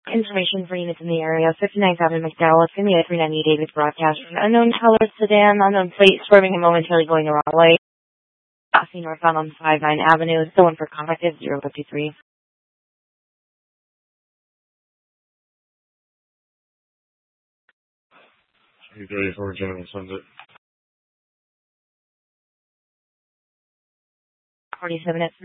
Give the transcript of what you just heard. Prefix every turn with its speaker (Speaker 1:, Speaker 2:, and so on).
Speaker 1: Information for units in the area: 59,000 McDowell, Finley 398 David broadcast from unknown color sedan, unknown plate, swerving and momentarily going the wrong way. Passing northbound on 59 Avenue. The one for contact is 053.
Speaker 2: He's ready for General Sunset.
Speaker 1: 47 at